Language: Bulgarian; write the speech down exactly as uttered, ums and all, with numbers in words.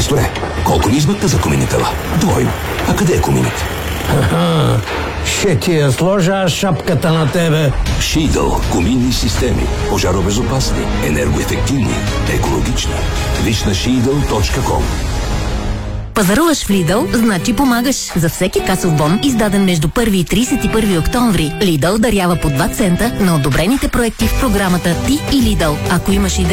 Майсторе, колко ни измъкна за коминитела? Двойно. А къде е коминът? Ха-ха. Ще ти я сложа шапката на тебе. Шидъл. Коминни системи. Пожаробезопасни, енергоефективни, екологични. Виж на шидъл точка ком. Пазаруваш в Lidl, значи помагаш. За всеки касов бон, издаден между първи и тридесет и първи октомври, Lidl дарява по два цента на одобрените проекти в програмата Ти и Lidl. Ако имаш идея